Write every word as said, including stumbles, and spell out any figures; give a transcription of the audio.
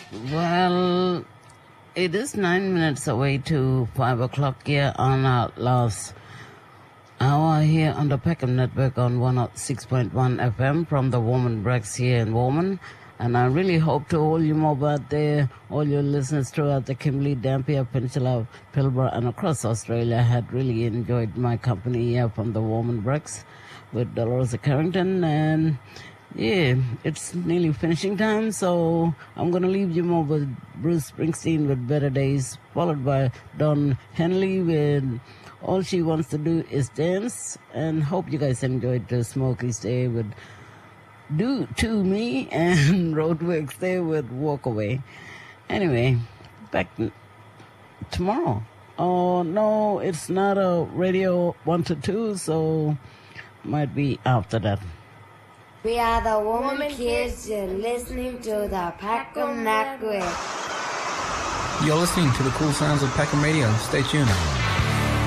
Well, it is nine minutes away to five o'clock here on our last hour here on the Peckham Network on one oh six point one F M from the Woman Breaks here in Woman. And I really hope to all you mob out there, all your listeners throughout the Kimberley, Dampier Peninsula, Pilbara, and across Australia had really enjoyed my company here from the Woman Breaks with Dolores Carrington. And yeah, it's nearly finishing time, so I'm going to leave you more with Bruce Springsteen with Better Days, followed by Don Henley with All She Wants to Do Is Dance. And hope you guys enjoyed the Smokey's Day with Do To Me and Roadworks Day with Walk Away. Anyway, back tomorrow. Oh, no, it's not a radio one to two, so might be after that. We are the Woman Kids. You're listening to the Peckham Network. You're listening to the cool sounds of Peckham Radio. Stay tuned.